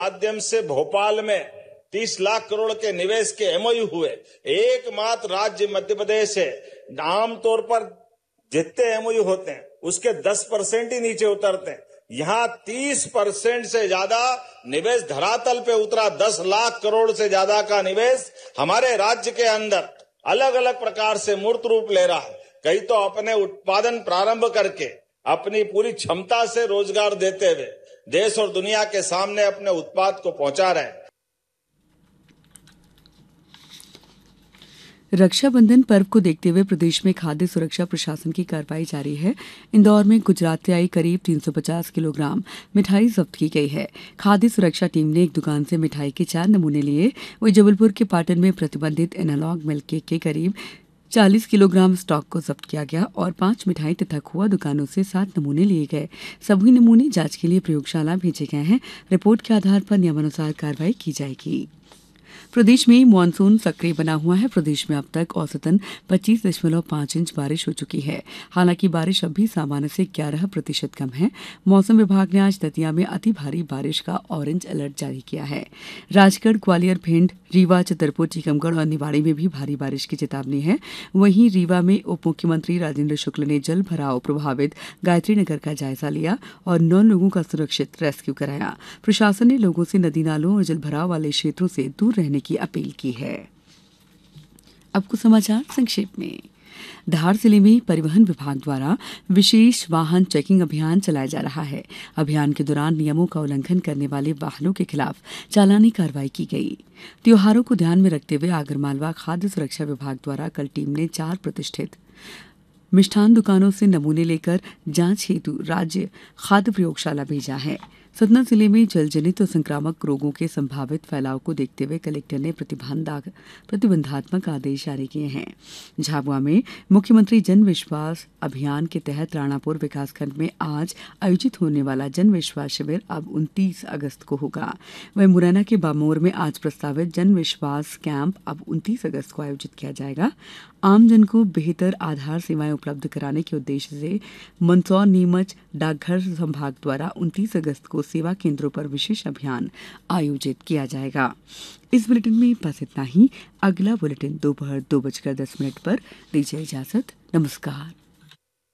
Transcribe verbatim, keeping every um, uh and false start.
माध्यम से भोपाल में तीस लाख करोड़ के निवेश के एमओयू हुए। एकमात्र राज्य मध्य प्रदेश है, आमतौर पर जितने एमओयू होते हैं उसके दस परसेंट ही नीचे उतरते हैं। यहाँ तीस परसेंट से ज्यादा निवेश धरातल पे उतरा। दस लाख करोड़ से ज्यादा का निवेश हमारे राज्य के अंदर अलग अलग प्रकार से मूर्त रूप ले रहा है। कई तो अपने उत्पादन प्रारंभ करके अपनी पूरी क्षमता से रोजगार देते हुए देश और दुनिया के सामने अपने उत्पाद को पहुंचा रहे हैं। रक्षाबंधन पर्व को देखते हुए प्रदेश में खाद्य सुरक्षा प्रशासन की कार्रवाई जारी है। इंदौर में गुजरात से आई करीब तीन सौ पचास किलोग्राम मिठाई जब्त की गई है। खाद्य सुरक्षा टीम ने एक दुकान से मिठाई के चार नमूने लिए। वहीं जबलपुर के पाटन में प्रतिबंधित एनालॉग मिल्क केक के करीब चालीस किलोग्राम स्टॉक को जब्त किया गया और पांच मिठाई तथा खोआ दुकानों से सात नमूने लिए गए। सभी नमूने जांच के लिए प्रयोगशाला भेजे गए हैं। रिपोर्ट के आधार पर नियमानुसार कार्रवाई की जाएगी। प्रदेश में मानसून सक्रिय बना हुआ है। प्रदेश में अब तक औसतन पच्चीस दशमलव पांच इंच बारिश हो चुकी है। हालांकि बारिश अब भी सामान्य से ग्यारह प्रतिशत कम है। मौसम विभाग ने आज दतिया में अति भारी बारिश का ऑरेंज अलर्ट जारी किया है। राजगढ़, ग्वालियर, भिंड, रीवा, छतरपुर, टीकमगढ़ और निवाड़ी में भी भारी बारिश की चेतावनी है। वहीं रीवा में उप मुख्यमंत्री राजेंद्र शुक्ल ने जल भराव प्रभावित गायत्री नगर का जायजा लिया और नौ लोगों का सुरक्षित रेस्क्यू कराया। प्रशासन ने लोगों से नदी नालों और जल भराव वाले क्षेत्रों से दूर रहने की अपील की है। अब कुछ समाचार संक्षेप में। धार जिले में परिवहन विभाग द्वारा विशेष वाहन चेकिंग अभियान चलाया जा रहा है। अभियान के दौरान नियमों का उल्लंघन करने वाले वाहनों के खिलाफ चालानी कार्रवाई की गई। त्योहारों को ध्यान में रखते हुए आगरमालवा खाद्य सुरक्षा विभाग द्वारा कल टीम ने चार प्रतिष्ठित मिष्ठान दुकानों से नमूने लेकर जांच हेतु राज्य खाद्य प्रयोगशाला भेजा है। सतना जिले में जलजनित और संक्रामक रोगों के संभावित फैलाव को देखते हुए कलेक्टर ने प्रतिबंधात्मक आदेश जारी किए हैं। झाबुआ में मुख्यमंत्री जन विश्वास अभियान के तहत राणापुर विकासखंड में आज आयोजित होने वाला जन विश्वास शिविर अब उनतीस अगस्त को होगा। वहीं मुरैना के बामोर में आज प्रस्तावित जन विश्वास कैंप अब उनतीस अगस्त को आयोजित किया जाएगा। आमजन को बेहतर आधार सेवाएं उपलब्ध कराने के उद्देश्य से मंदसौर, नीमच डाकघर संभाग द्वारा उनतीस अगस्त को सेवा केंद्रों पर विशेष अभियान आयोजित किया जाएगा। इस बुलेटिन में बस इतना ही। अगला बुलेटिन दोपहर दो बजकर दस मिनट पर। दीजिए इजाजत। नमस्कार।